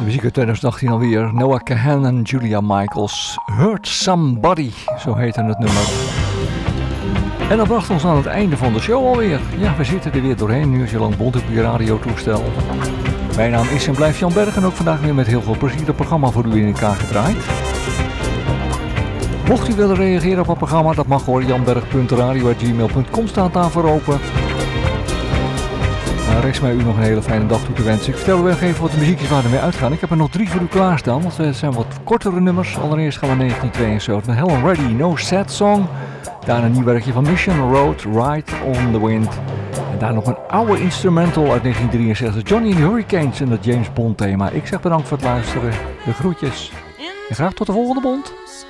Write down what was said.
De muziek uit 2018 alweer. Noah Kahan en Julia Michaels. Hurt Somebody, zo heette het nummer. En dat bracht ons aan het einde van de show alweer. Ja, we zitten er weer doorheen. Nu is je lang bond op je radiotoestel. Mijn naam is en blijft Jan Berg en ook vandaag weer met heel veel plezier het programma voor u in elkaar gedraaid. Mocht u willen reageren op het programma, dat mag hoor. janberg.radio@gmail.com staat daarvoor open. Rest mij u nog een hele fijne dag toe te wensen. Ik vertel u even wat de muziekjes waar ermee uitgaan. Ik heb er nog 3 voor u klaarstaan, want het zijn wat kortere nummers. Allereerst gaan we 1972 met Helen Reddy, No Sad Song. Daarna een nieuw werkje van Mission Road, Ride on the Wind. En daar nog een oude instrumental uit 1963, Johnny and the Hurricanes en het James Bond thema. Ik zeg bedankt voor het luisteren, de groetjes. En graag tot de volgende bond.